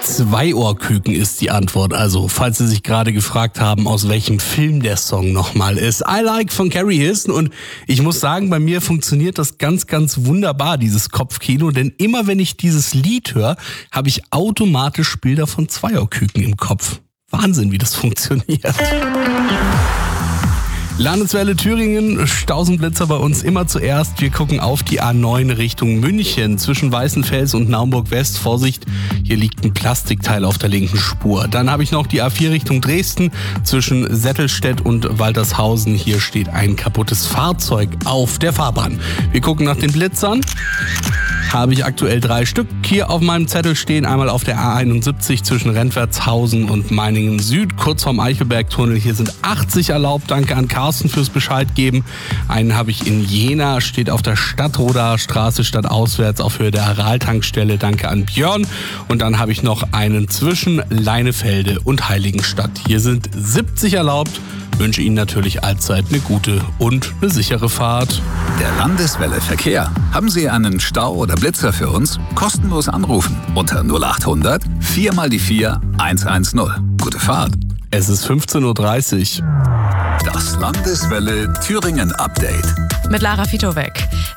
Zweiohrküken ist die Antwort. Also, falls Sie sich gerade gefragt haben, aus welchem Film der Song nochmal ist. I Like von Carrie Hilson. Und ich muss sagen, bei mir funktioniert das ganz, ganz wunderbar, dieses Kopfkino. Denn immer wenn ich dieses Lied höre, habe ich automatisch Bilder von Zweiohrküken im Kopf. Wahnsinn, wie das funktioniert. Landeswelle Thüringen, Stausenblitzer bei uns immer zuerst. Wir gucken auf die A9 Richtung München zwischen Weißenfels und Naumburg West. Vorsicht, hier liegt ein Plastikteil auf der linken Spur. Dann habe ich noch die A4 Richtung Dresden zwischen Settelstedt und Waltershausen. Hier steht ein kaputtes Fahrzeug auf der Fahrbahn. Wir gucken nach den Blitzern. Habe ich aktuell 3 Stück hier auf meinem Zettel stehen. Einmal auf der A71 zwischen Rentwertshausen und Meiningen Süd, kurz vorm Eichelbergtunnel. Hier sind 80 erlaubt. Danke an Carsten fürs Bescheid geben. Einen habe ich in Jena, steht auf der Stadtroder Straße stadtauswärts auf Höhe der Aral-Tankstelle. Danke an Björn. Und dann habe ich noch einen zwischen Leinefelde und Heiligenstadt. Hier sind 70 erlaubt. Wünsche Ihnen natürlich allzeit eine gute und eine sichere Fahrt. Der Landeswelle Verkehr. Haben Sie einen Stau oder Blitzer für uns? Kostenlos anrufen unter 0800 4 mal die 4 110. Gute Fahrt. Es ist 15:30 Uhr. Das Landeswelle Thüringen Update. Mit Lara Fitowek.